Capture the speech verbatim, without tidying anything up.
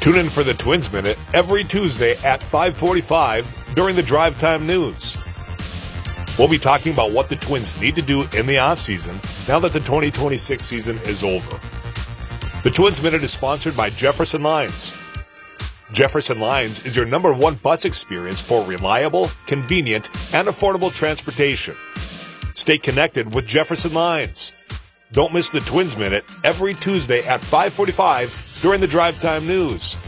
Tune in for the Twins Minute every Tuesday at five forty-five during the Drive Time News. We'll be talking about what the Twins need to do in the offseason now that the twenty twenty-six season is over. The Twins Minute is sponsored by Jefferson Lines. Jefferson Lines is your number one bus experience for reliable, convenient, and affordable transportation. Stay connected with Jefferson Lines. Don't miss the Twins Minute every Tuesday at five forty-five during the Drive Time News.